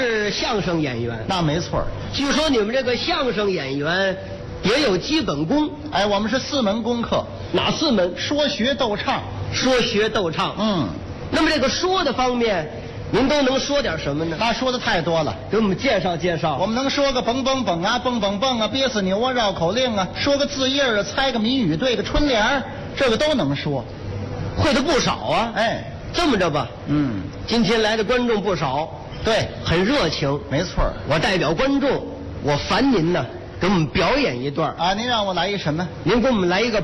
是相声演员， 那没错。 据说你们这个相声演员也有基本功。 哎，我们是4门功课， 哪4门？ 说学逗唱。 说学逗唱。那么这个说的方面，您都能说点什么呢？ 那说的太多了， 给我们介绍介绍。 我们能说个蹦蹦蹦啊，蹦蹦蹦啊，憋死牛啊，绕口令啊，说个字印啊，猜个谜语，对个春联，这个都能说， 会的不少啊。 哎， 这么着吧，今天来的观众不少， 对， 很热情。 没错。 我代表观众，我烦您呢，给我们表演一段啊。您让我来一什么？ 您给我们来一个